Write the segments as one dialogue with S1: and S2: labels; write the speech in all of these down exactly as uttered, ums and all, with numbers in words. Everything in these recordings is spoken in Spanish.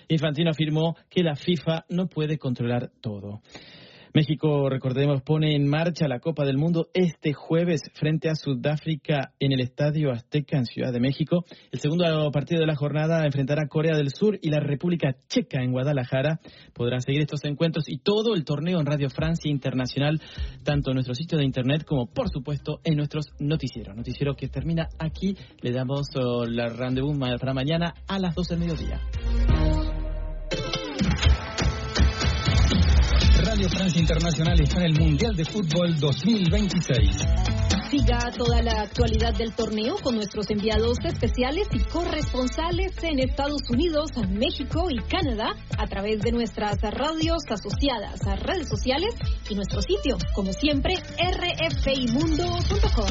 S1: Infantino afirmó que la FIFA no puede controlar todo. México, recordemos, pone en marcha la Copa del Mundo este jueves frente a Sudáfrica en el Estadio Azteca en Ciudad de México. El segundo partido de la jornada enfrentará a Corea del Sur y la República Checa en Guadalajara. Podrán seguir estos encuentros y todo el torneo en Radio Francia Internacional, tanto en nuestro sitio de internet como, por supuesto, en nuestros noticieros. Noticiero que termina aquí. Le damos oh, la rendezvous para mañana a las doce del mediodía.
S2: Radio Francia Internacional está en el Mundial de Fútbol dos mil veintiséis.
S3: Siga toda la actualidad del torneo con nuestros enviados especiales y corresponsales en Estados Unidos, México y Canadá a través de nuestras radios asociadas a redes sociales y nuestro sitio, como siempre, r f i mundo punto com.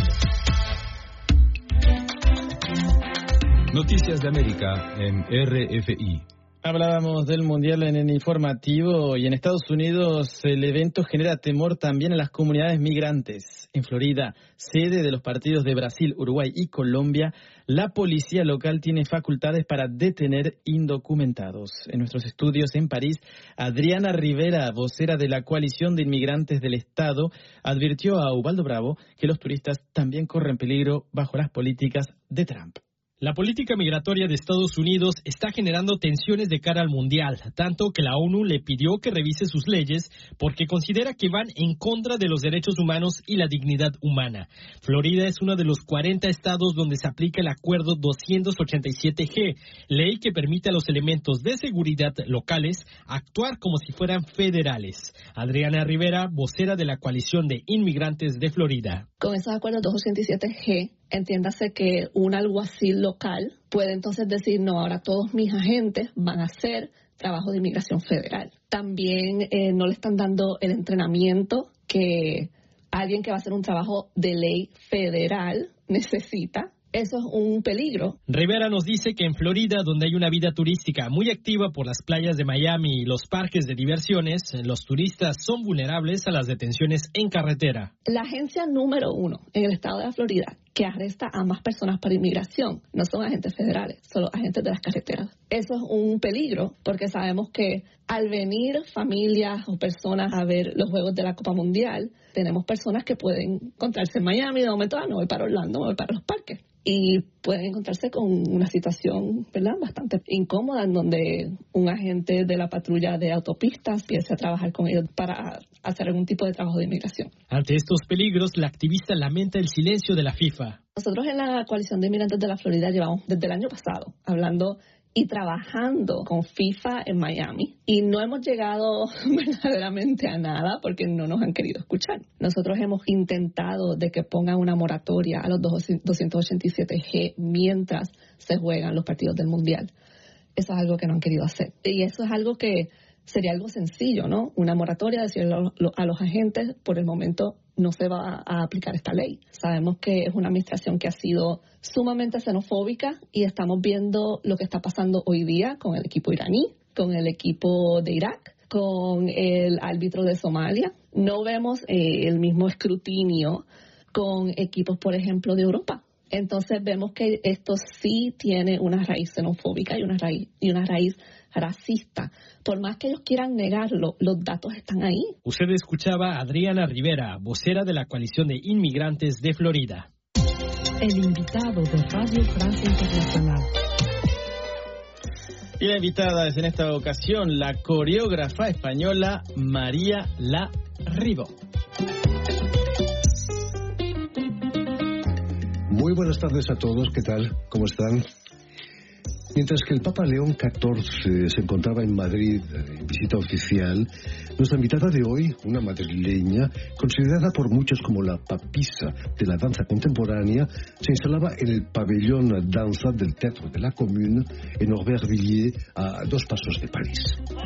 S4: Noticias de América en R F I.
S1: Hablábamos del Mundial en el informativo y en Estados Unidos el evento genera temor también a las comunidades migrantes. En Florida, sede de los partidos de Brasil, Uruguay y Colombia, la policía local tiene facultades para detener indocumentados. En nuestros estudios en París, Adriana Rivera, vocera de la Coalición de Inmigrantes del Estado, advirtió a Ubaldo Bravo que los turistas también corren peligro bajo las políticas de Trump.
S5: La política migratoria de Estados Unidos está generando tensiones de cara al mundial, tanto que la ONU le pidió que revise sus leyes porque considera que van en contra de los derechos humanos y la dignidad humana. Florida es uno de los cuarenta estados donde se aplica el Acuerdo doscientos ochenta y siete G, ley que permite a los elementos de seguridad locales actuar como si fueran federales. Adriana Rivera, vocera de la Coalición de Inmigrantes de Florida.
S6: Con esos acuerdos doscientos ochenta y siete G, entiéndase que un alguacil local puede entonces decir, no, ahora todos mis agentes van a hacer trabajo de inmigración federal. También eh, no le están dando el entrenamiento que alguien que va a hacer un trabajo de ley federal necesita. Eso es un peligro.
S5: Rivera nos dice que en Florida, donde hay una vida turística muy activa por las playas de Miami y los parques de diversiones, los turistas son vulnerables a las detenciones en carretera.
S6: La agencia número uno en el estado de la Florida que arresta a más personas por inmigración no son agentes federales, son los agentes de las carreteras. Eso es un peligro porque sabemos que al venir familias o personas a ver los Juegos de la Copa Mundial, tenemos personas que pueden encontrarse en Miami y de momento, ah, no voy para Orlando, me voy para los parques. Y pueden encontrarse con una situación, ¿verdad?, bastante incómoda en donde un agente de la patrulla de autopistas empieza a trabajar con ellos para hacer algún tipo de trabajo de inmigración.
S5: Ante estos peligros, la activista lamenta el silencio de la FIFA.
S6: Nosotros en la Coalición de Inmigrantes de la Florida llevamos desde el año pasado hablando y trabajando con FIFA en Miami y no hemos llegado verdaderamente a nada porque no nos han querido escuchar. Nosotros hemos intentado de que pongan una moratoria a los doscientos ochenta y siete G mientras se juegan los partidos del Mundial. Eso es algo que no han querido hacer. Y eso es algo que sería algo sencillo, ¿no? Una moratoria, decirle a los agentes, por el momento no se va a aplicar esta ley. Sabemos que es una administración que ha sido sumamente xenofóbica y estamos viendo lo que está pasando hoy día con el equipo iraní, con el equipo de Irak, con el árbitro de Somalia. No vemos eh, el mismo escrutinio con equipos, por ejemplo, de Europa. Entonces vemos que esto sí tiene una raíz xenofóbica y una raíz, y una raíz racista. Por más que ellos quieran negarlo, los datos están ahí.
S5: Usted escuchaba a Adriana Rivera, vocera de la Coalición de Inmigrantes de Florida.
S7: El invitado de Radio Francia Internacional.
S1: Y la invitada es en esta ocasión la coreógrafa española María La Ribó.
S8: Muy buenas tardes a todos, ¿qué tal? ¿Cómo están? Mientras que el Papa León catorce se encontraba en Madrid en visita oficial, nuestra invitada de hoy, una madrileña, considerada por muchos como la papisa de la danza contemporánea, se instalaba en el pabellón danza del Teatro de la Commune en Aubervilliers, a dos pasos de París.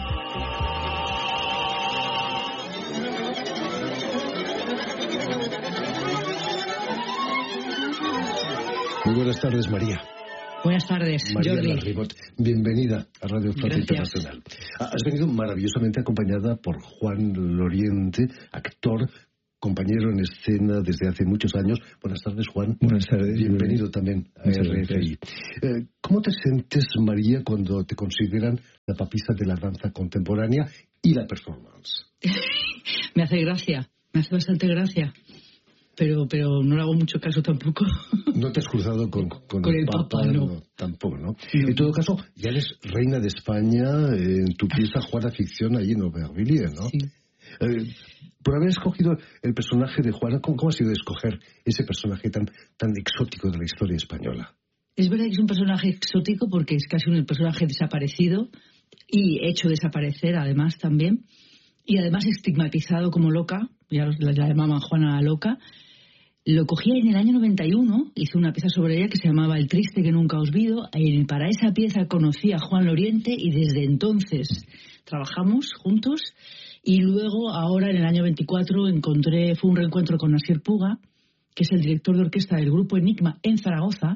S8: Muy buenas tardes, María.
S7: Buenas tardes,
S8: María
S7: Jordi.
S8: La Ribó, bienvenida a Radio Francia Internacional. Has venido maravillosamente acompañada por Juan Loriente, actor, compañero en escena desde hace muchos años. Buenas tardes, Juan.
S9: Buenas tardes.
S8: Bienvenido también a R F I. Eh, ¿Cómo te sientes, María, cuando te consideran la papisa de la danza contemporánea y la performance?
S10: Me hace gracia, me hace bastante gracia. Pero, pero no le hago mucho caso tampoco.
S8: No te has cruzado con, con,
S10: con el,
S8: el
S10: Papa,
S8: Papa
S10: no.
S8: no, tampoco, ¿no?
S10: no.
S8: En todo caso, ya eres reina de España en tu pieza Juana Ficción allí en Aubervilliers, ¿no?
S10: Sí.
S8: Eh, por haber escogido el personaje de Juana, ¿cómo, cómo ha sido escoger ese personaje tan, tan exótico de la historia española?
S10: Es verdad que es un personaje exótico porque es casi un personaje desaparecido y hecho desaparecer además también, y además estigmatizado como loca, ya la, la llamaban Juana Loca. Lo cogí en el año noventa y uno, hice una pieza sobre ella que se llamaba El triste que nunca os vido. Y para esa pieza conocí a Juan Loriente y desde entonces trabajamos juntos. Y luego, ahora en el año veinticuatro, encontré, fue un reencuentro con Asier Puga, que es el director de orquesta del grupo Enigma en Zaragoza,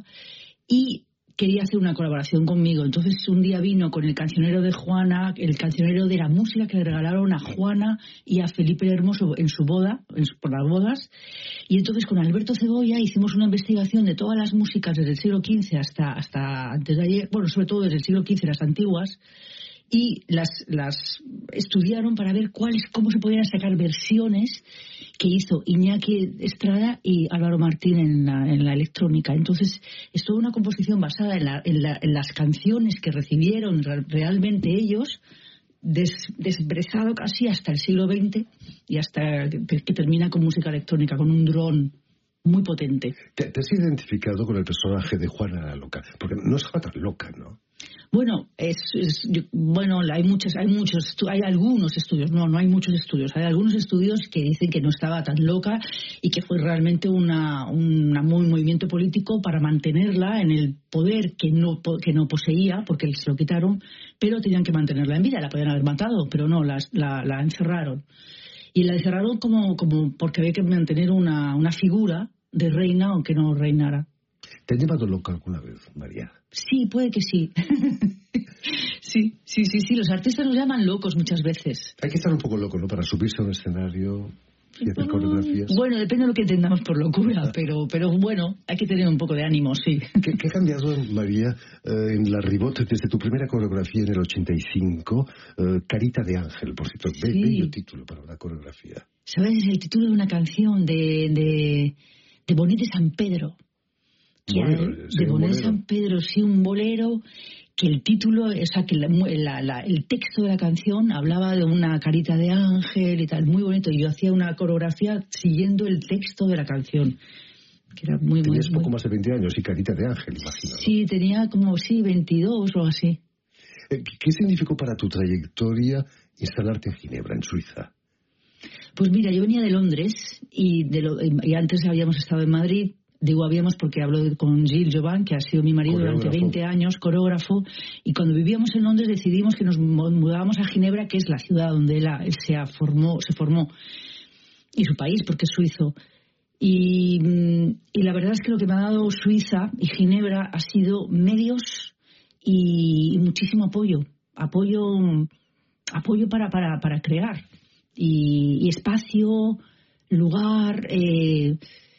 S10: y quería hacer una colaboración conmigo. Entonces un día vino con el cancionero de Juana, el cancionero de la música que le regalaron a Juana y a Felipe el Hermoso en su boda, en su, por las bodas. Y entonces con Alberto Cebolla hicimos una investigación de todas las músicas desde el siglo quince hasta, hasta antes de ayer, bueno, sobre todo desde el siglo quince, las antiguas, y las, las estudiaron para ver cuáles, cómo se podían sacar versiones que hizo Iñaki Estrada y Álvaro Martín en la, en la electrónica. Entonces, es toda una composición basada en, la, en, la, en las canciones que recibieron realmente ellos, des, desbrezado casi hasta el siglo veinte y hasta que, que termina con música electrónica, con un dron muy potente.
S8: ¿Te, te has identificado con el personaje de Juana la Loca? Porque no estaba tan loca, ¿no?
S10: Bueno, es, es yo, bueno, hay muchos, hay muchos, hay algunos estudios, no, no hay muchos estudios, hay algunos estudios que dicen que no estaba tan loca y que fue realmente una, una, un movimiento político para mantenerla en el poder que no, que no poseía, porque se lo quitaron, pero tenían que mantenerla en vida, la podían haber matado, pero no, la, la, la encerraron. Y la encerraron como, como porque había que mantener una, una figura de reina, aunque no reinara.
S8: ¿Te han llamado loca alguna vez, María?
S10: Sí, puede que sí. sí, sí, sí, sí. Los artistas nos llaman locos muchas veces.
S8: Hay que estar un poco loco, ¿no? Para subirse a un escenario y hacer coreografías.
S10: Bueno, depende de lo que entendamos por locura, pero, pero bueno, hay que tener un poco de ánimo, sí.
S8: ¿Qué, qué ha cambiado, María, eh, en la Ribot desde tu primera coreografía en el ochenta y cinco? Eh, Carita de Ángel, por cierto. Sí. Bello título para una coreografía.
S10: ¿Sabes? Es el título de una canción de, de, de Bonet de San Pedro. Que
S8: Bolero,
S10: hay, de Bonet de San Pedro, sí, un bolero, que el título, o sea, que la, la, la, el texto de la canción hablaba de una carita de ángel y tal, muy bonito. Y yo hacía una coreografía siguiendo el texto de la canción, que era muy,
S8: Tenías
S10: muy,
S8: poco
S10: muy...
S8: más de veinte años y carita de ángel, imagino, ¿no?
S10: Sí, tenía como, sí, veintidós o así.
S8: ¿Qué significó para tu trayectoria instalarte en Ginebra, en Suiza?
S10: Pues mira, yo venía de Londres y, de lo, y antes habíamos estado en Madrid. Digo habíamos porque hablo con Gilles Jovan, que ha sido mi marido durante veinte años, coreógrafo, y cuando vivíamos en Londres decidimos que nos mudábamos a Ginebra, que es la ciudad donde él, él se, formó, se formó, y su país, porque es suizo. Y, y la verdad es que lo que me ha dado Suiza y Ginebra ha sido medios y, y muchísimo apoyo, apoyo, apoyo para, para, para crear, y, y espacio, lugar... Eh,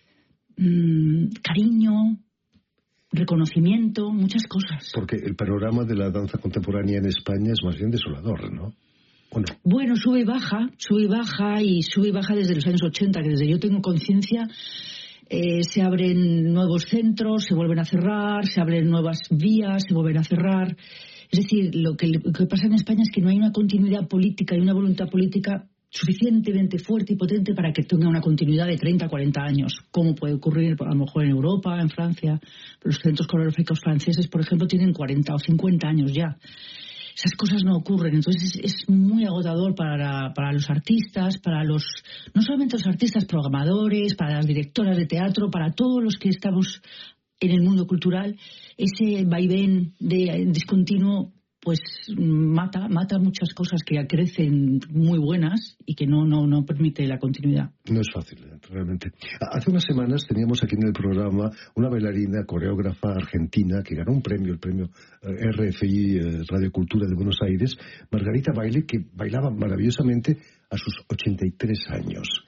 S10: Mm, cariño, reconocimiento, muchas cosas.
S8: Porque el panorama de la danza contemporánea en España es más bien desolador, ¿no? ¿O no?
S10: Bueno, sube y baja, sube y baja y sube y baja desde los años ochenta, que desde yo tengo conciencia eh, se abren nuevos centros, se vuelven a cerrar, se abren nuevas vías, se vuelven a cerrar. Es decir, lo que, lo que pasa en España es que no hay una continuidad política y una voluntad política suficientemente fuerte y potente para que tenga una continuidad de treinta, cuarenta años, como puede ocurrir a lo mejor en Europa, en Francia. Los centros coreográficos franceses, por ejemplo, tienen cuarenta o cincuenta años ya. Esas cosas no ocurren, entonces es, es muy agotador para, para los artistas, para los, no solamente los artistas, programadores, para las directoras de teatro, para todos los que estamos en el mundo cultural. Ese vaivén de discontinuo pues mata mata muchas cosas que crecen muy buenas y que no no no permite la continuidad.
S8: No es fácil, realmente. Hace unas semanas teníamos aquí en el programa una bailarina, coreógrafa argentina que ganó un premio, el premio R F I Radio Cultura de Buenos Aires, Margarita Baile, que bailaba maravillosamente a sus ochenta y tres años.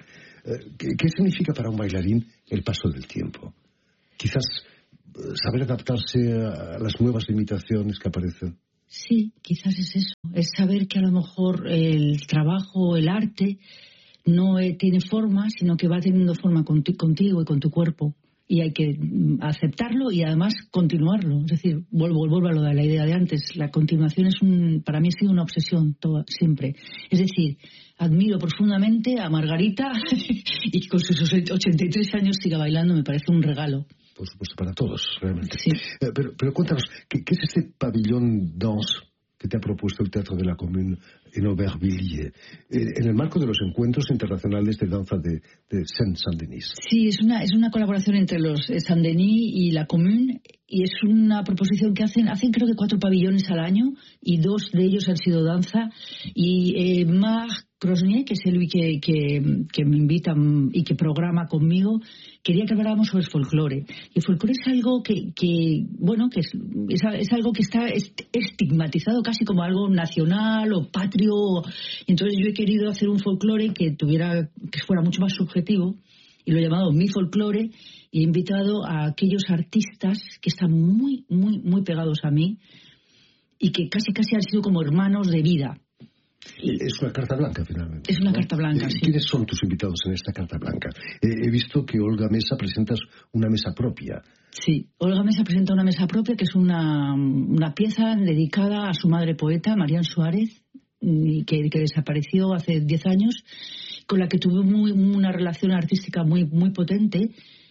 S8: Eh, ¿qué, ¿Qué significa para un bailarín el paso del tiempo? Quizás eh, saber adaptarse a las nuevas limitaciones que aparecen.
S10: Sí, quizás es eso. Es saber que a lo mejor el trabajo, el arte, no eh, tiene forma, sino que va teniendo forma conti- contigo y con tu cuerpo. Y hay que aceptarlo y además continuarlo. Es decir, vuelvo, vuelvo a lo de la idea de antes. La continuación es un, para mí ha sido una obsesión toda, siempre. Es decir, admiro profundamente a Margarita y que con sus ochenta y tres años siga bailando, me parece un regalo.
S8: Por supuesto, para todos, realmente.
S10: Sí.
S8: Eh, pero, pero cuéntanos, ¿qué, ¿qué es este pabellón danse que te ha propuesto el Teatro de la Commune en Aubervilliers, eh, en el marco de los encuentros internacionales de danza de, de Saint-Denis?
S10: Sí, es una, es una colaboración entre los eh, Saint-Denis y la Commune, y es una proposición que hacen, hacen creo que cuatro pabellones al año, y dos de ellos han sido danza, y eh, Marc Crosnier, que es el que, que, que me invita y que programa conmigo, quería que habláramos sobre el folclore. Y el folclore es algo que, que bueno, que es, es, es algo que está estigmatizado casi como algo nacional o patrio. Y entonces yo he querido hacer un folclore que tuviera, que fuera mucho más subjetivo, y lo he llamado Mi Folclore, y he invitado a aquellos artistas que están muy, muy, muy pegados a mí y que casi, casi han sido como hermanos de vida.
S8: Es una carta blanca, finalmente.
S10: Es una
S8: ¿no?
S10: carta blanca, sí.
S8: ¿Quiénes son tus invitados en esta carta blanca? Eh, he visto que Olga Mesa presentas una mesa propia.
S10: Sí, Olga Mesa presenta una mesa propia, que es una, una pieza dedicada a su madre poeta, Marián Suárez, que, que desapareció hace diez años, con la que tuve muy, una relación artística muy, muy potente.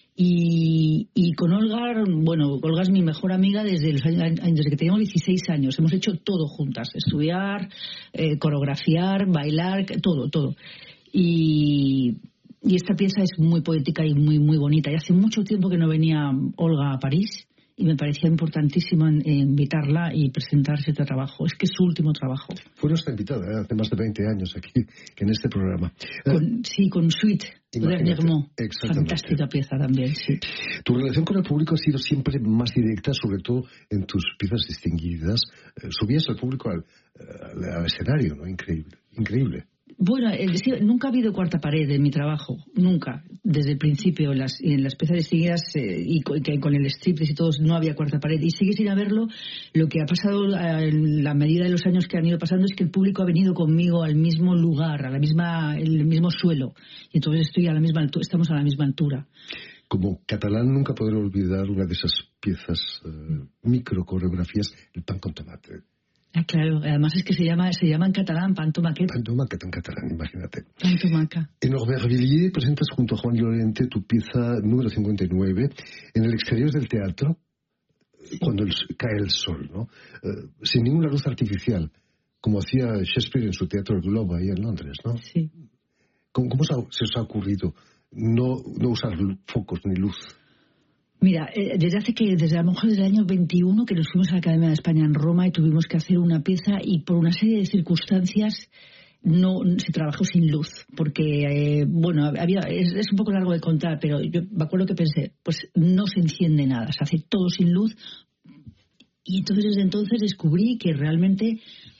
S10: Y, y con Olga, bueno, Olga es mi mejor amiga desde, los años, desde que teníamos dieciséis años. Hemos hecho todo juntas, estudiar, eh, coreografiar, bailar, todo, todo. Y, y esta pieza es muy poética y muy, muy bonita. Y hace mucho tiempo que no venía Olga a París y me parecía importantísimo en, en invitarla y presentar este trabajo. Es que es su último trabajo.
S8: Fue nuestra invitada, ¿eh? Hace más de veinte años aquí, en este programa.
S10: Con, eh, sí, con Suite. Fantástica pieza también, sí.
S8: Tu relación con el público ha sido siempre más directa, sobre todo en tus piezas distinguidas. Eh, subías al público al, al, al escenario, ¿no? Increíble, increíble.
S10: Bueno, eh, sí, nunca ha habido cuarta pared en mi trabajo, nunca. Desde el principio, en las, en las piezas distinguidas eh, y con, que con el striptease y todo, no había cuarta pared. Y sigue sin haberlo. Lo que ha pasado en la medida de los años que han ido pasando es que el público ha venido conmigo al mismo lugar, a la misma, el mismo suelo. Y entonces estoy a la misma altura, estamos a la misma altura.
S8: Como catalán nunca podré olvidar una de esas piezas, uh, micro coreografías, el pan con tomate.
S10: Ah, claro, además es que se llama se llama en catalán pan tomaquet.
S8: Pan tomaquet en catalán, imagínate.
S10: Pan tomaca.
S8: En Aubervilliers presentas junto a Juan Llorente tu pieza número cincuenta y nueve en el exterior del teatro, sí, cuando el, cae el sol, ¿no? Uh, sin ninguna luz artificial, como hacía Shakespeare en su Teatro Globe ahí en Londres, ¿no?
S10: Sí.
S8: ¿Cómo, cómo se os ha ocurrido no, no usar focos ni luz?
S10: Mira, eh, desde hace que, desde a lo mejor desde el año veintiuno que nos fuimos a la Academia de España en Roma y tuvimos que hacer una pieza y por una serie de circunstancias no se trabajó sin luz, porque, eh, bueno, había es, es un poco largo de contar, pero yo me acuerdo que pensé, pues no se enciende nada, se hace todo sin luz y entonces desde entonces descubrí que realmente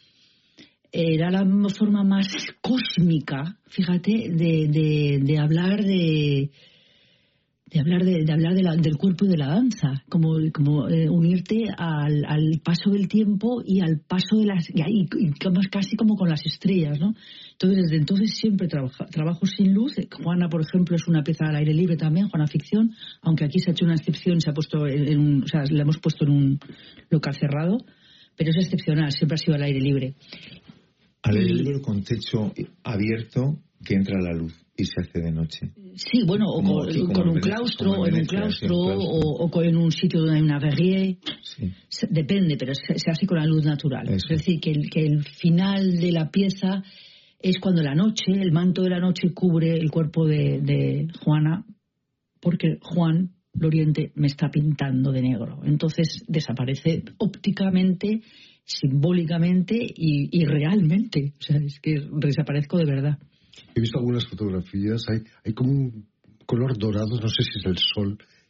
S10: era la forma más cósmica, fíjate, de, de, de hablar de... de hablar de, de hablar de la, del cuerpo y de la danza, como, como eh, unirte al, al paso del tiempo y al paso de las... y, y, y casi como con las estrellas, ¿no? Entonces, desde entonces siempre trabaja, trabajo sin luz. Juana, por ejemplo, es una pieza al aire libre también, Juana Ficción, aunque aquí se ha hecho una excepción, se ha puesto en, en un, o sea, la hemos puesto en un local cerrado, pero es excepcional, siempre ha sido al aire libre.
S9: Al aire libre con techo abierto que entra la luz y se hace de noche.
S10: Sí, bueno, o con, aquí, con un claustro, o en un claustro, o, o en un sitio donde hay una verrier. Sí. Se, depende, pero se, se hace con la luz natural. Eso. Es decir, que el, que el final de la pieza es cuando la noche, el manto de la noche cubre el cuerpo de, de Juana, porque Juan Llorente me está pintando de negro. Entonces desaparece ópticamente, simbólicamente y, y realmente. O sea, es que desaparezco de verdad.
S8: He visto algunas fotografías, hay, hay como un color dorado, no sé si es el sol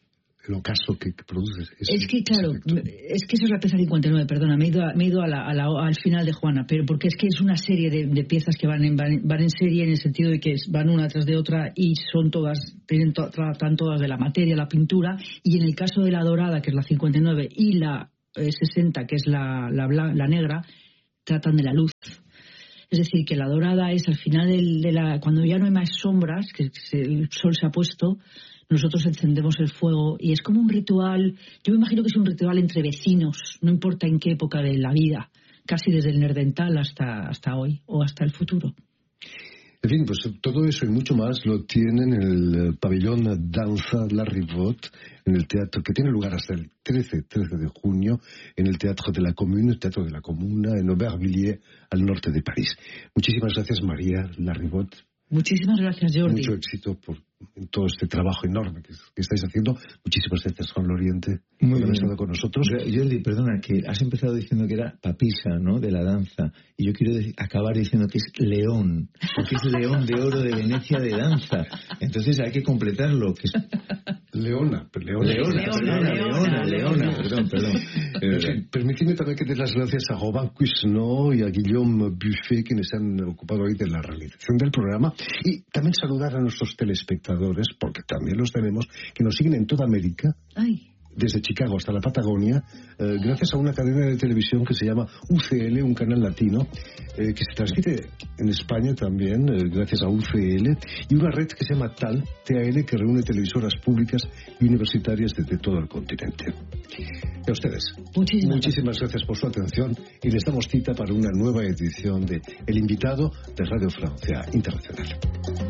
S8: el ocaso que, que produce.
S10: Ese, es que, claro, es que eso es la pieza cincuenta y nueve, perdona, me he ido, a, me he ido a la, a la, al final de Juana, pero porque es que es una serie de, de piezas que van en, van, van en serie en el sentido de que van una tras de otra y son todas, tienen to, tratan todas de la materia, la pintura, y en el caso de la dorada, que es la cincuenta y nueve, y la eh, sesenta, que es la, la, la negra, tratan de la luz. Es decir, que la dorada es al final del, de la, cuando ya no hay más sombras, que se, el sol se ha puesto, nosotros encendemos el fuego y es como un ritual. Yo me imagino que es un ritual entre vecinos, no importa en qué época de la vida, casi desde el Nerdental hasta, hasta hoy o hasta el futuro.
S8: En fin, pues todo eso y mucho más lo tienen en el pabellón Danza La Rivotte, en el teatro, que tiene lugar hasta el trece de junio, en el Teatro de la Commune, Teatro de la Comuna, en Aubervilliers, al norte de París. Muchísimas gracias, María La Rivotte.
S10: Muchísimas gracias, Jordi.
S8: Mucho éxito por en todo este trabajo enorme que, que estáis haciendo. Muchísimas gracias, Juan Loriente, por haber estado con nosotros.
S9: Jordi, perdona, que has empezado diciendo que era papisa, ¿no?, de la danza, y yo quiero de- acabar diciendo que es león, porque es león de oro de Venecia de danza. Entonces hay que completarlo, que es
S8: Leona, Leona,
S9: Leona,
S10: Leona,
S9: Leona,
S10: Leona,
S9: Leona, Leona, perdón, perdón.
S8: Eh, permitidme también que dé las gracias a Robin Cuisneau y a Guillaume Buffet, quienes se han ocupado hoy de la realización del programa, y también saludar a nuestros telespectadores, porque también los tenemos, que nos siguen en toda América.
S10: Ay.
S8: Desde Chicago hasta la Patagonia, eh, gracias a una cadena de televisión que se llama U C L, un canal latino, eh, que se transmite en España también, eh, gracias a U C L, y una red que se llama TAL, T A L, que reúne televisoras públicas y universitarias desde todo el continente. Y a ustedes,
S10: Muchísimas,
S8: muchísimas gracias por su atención y les damos cita para una nueva edición de El Invitado de Radio Francia Internacional.